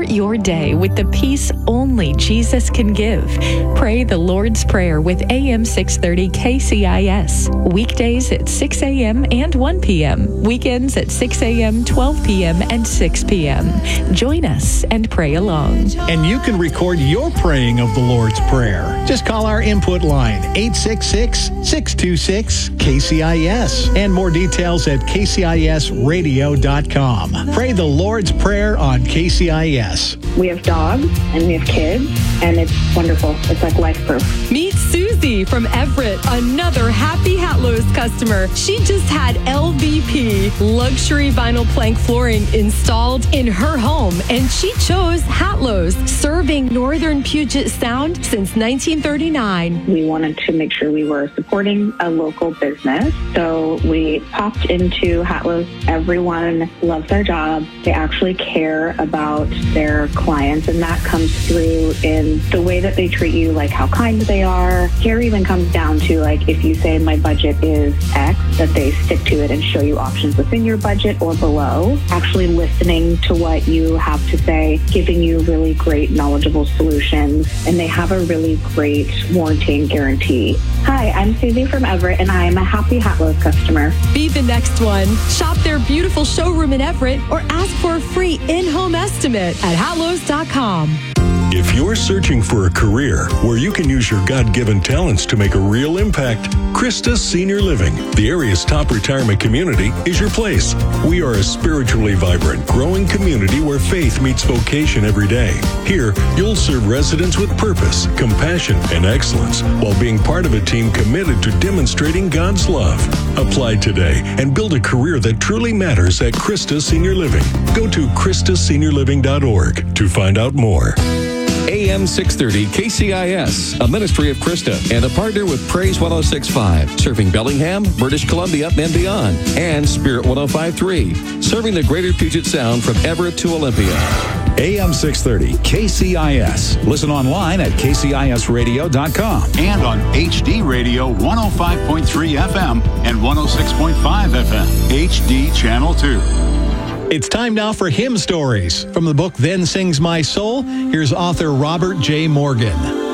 Start your day with the peace only Jesus can give. Pray the Lord's Prayer with AM 630 KCIS. Weekdays at 6 a.m. and 1 p.m. Weekends at 6 a.m., 12 p.m., and 6 p.m. Join us and pray along. And you can record your praying of the Lord's Prayer. Just call our input line, 866-626-KCIS. And more details at kcisradio.com. Pray the Lord's Prayer on KCIS. We have dogs and we have kids, and it's wonderful. It's like life proof. Meet Susie from Everett, another happy Hatlo's customer. She just had LVP, luxury vinyl plank flooring, installed in her home, and she chose Hatlo's, serving Northern Puget Sound since 1939. We wanted to make sure we were supporting a local business, so we popped into Hatlo's. Everyone loves their job. They actually care about their clients, and that comes through in the way that they treat you, like how kind they are. Care even comes down to, like, if you say my budget is X, that they stick to it and show you options within your budget or below, actually listening to what you have to say, giving you really great knowledgeable solutions, and they have a really great warranty and guarantee. Hi, I'm Susie from Everett, and I'm a happy Hatlo's customer. Be the next one. Shop their beautiful showroom in Everett or ask for a free in-home estimate at hatlos.com. If you're searching for a career where you can use your God-given talents to make a real impact, Christa Senior Living, the area's top retirement community, is your place. We are a spiritually vibrant, growing community where faith meets vocation every day. Here, you'll serve residents with purpose, compassion, and excellence while being part of a team committed to demonstrating God's love. Apply today and build a career that truly matters at Christa Senior Living. Go to christaseniorliving.org to find out more. AM 630 KCIS, a ministry of Christa and a partner with Praise 106.5, serving Bellingham, British Columbia, and beyond, and Spirit 105.3, serving the greater Puget Sound from Everett to Olympia. AM 630 KCIS. Listen online at kcisradio.com and on HD Radio 105.3 FM and 106.5 FM, HD Channel 2. It's time now for Hymn Stories. From the book Then Sings My Soul, here's author Robert J. Morgan.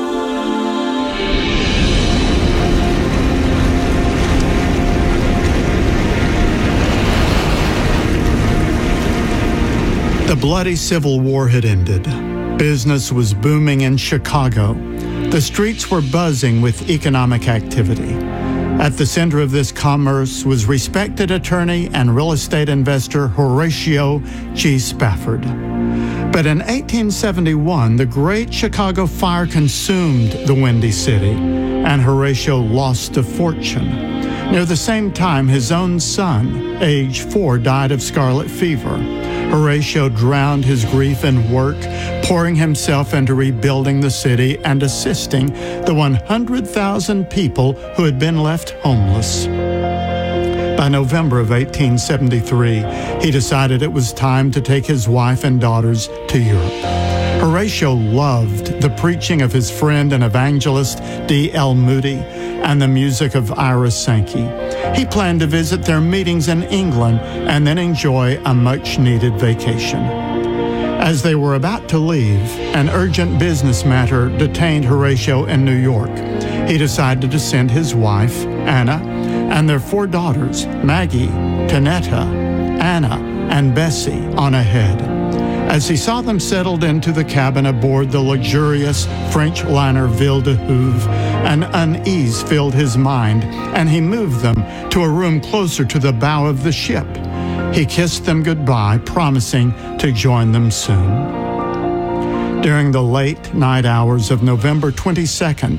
The bloody Civil War had ended. Business was booming in Chicago. The streets were buzzing with economic activity. At the center of this commerce was respected attorney and real estate investor Horatio G. Spafford. But in 1871, the Great Chicago Fire consumed the Windy City, and Horatio lost a fortune. Near the same time, his own son, age 4, died of scarlet fever. Horatio drowned his grief in work, pouring himself into rebuilding the city and assisting the 100,000 people who had been left homeless. By November of 1873, he decided it was time to take his wife and daughters to Europe. Horatio loved the preaching of his friend and evangelist D.L. Moody and the music of Ira Sankey. He planned to visit their meetings in England and then enjoy a much-needed vacation. As they were about to leave, an urgent business matter detained Horatio in New York. He decided to send his wife, Anna, and their 4 daughters, Maggie, Tanetta, Anna, and Bessie, on ahead. As he saw them settled into the cabin aboard the luxurious French liner Ville de Houve, an unease filled his mind, and he moved them to a room closer to the bow of the ship. He kissed them goodbye, promising to join them soon. During the late night hours of November 22nd,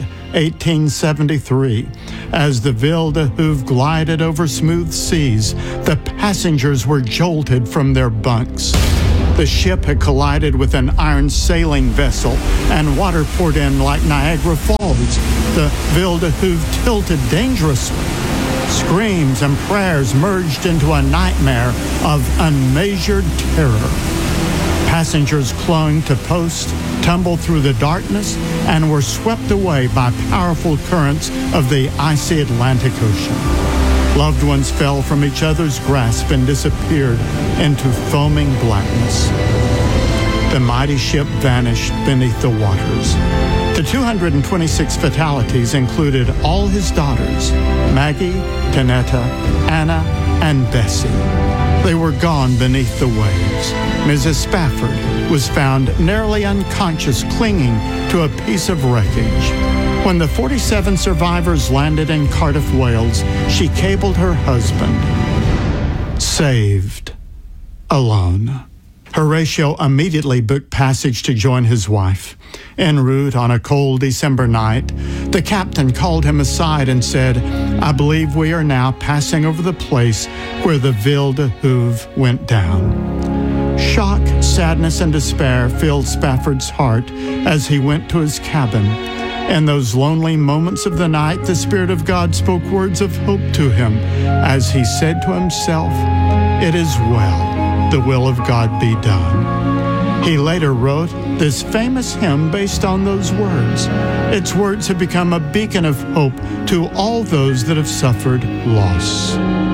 1873, as the Ville de Houve glided over smooth seas, the passengers were jolted from their bunks. The ship had collided with an iron sailing vessel, and water poured in like Niagara Falls. The Ville de Houve tilted dangerously. Screams and prayers merged into a nightmare of unmeasured terror. Passengers clung to posts, tumbled through the darkness, and were swept away by powerful currents of the icy Atlantic Ocean. Loved ones fell from each other's grasp and disappeared into foaming blackness. the mighty ship vanished beneath the waters. The 226 fatalities included all his daughters, Maggie, Tanetta, Anna, and Bessie. They were gone beneath the waves. Mrs. Spafford was found nearly unconscious, clinging to a piece of wreckage. When the 47 survivors landed in Cardiff, Wales, she cabled her husband, "Saved. Alone." Horatio immediately booked passage to join his wife. En route on a cold December night, the captain called him aside and said, "I believe we are now passing over the place where the Ville de Houve went down." Shock, sadness, and despair filled Spafford's heart as he went to his cabin. In those lonely moments of the night, the Spirit of God spoke words of hope to him as he said to himself, "It is well. The will of God be done." He later wrote this famous hymn based on those words. Its words have become a beacon of hope to all those that have suffered loss.